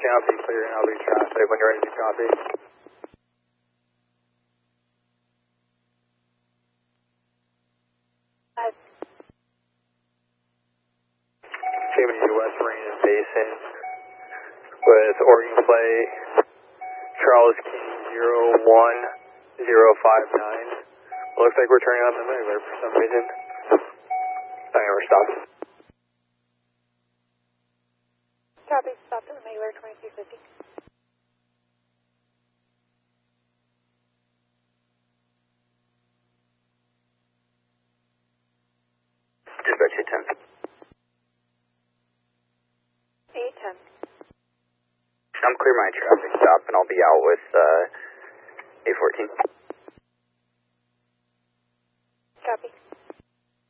channel, be clear and I'll lead traffic when you're ready to copy. Jimmy West Marine and Basin with Oregon plate Charles King 01059. Looks like we're turning on the Mangler for some reason. Anyway, we're stopping. Copy, stop at the Mangler 2250. Dispatch 810. 810. I'm clear my traffic stop and I'll be out with 814.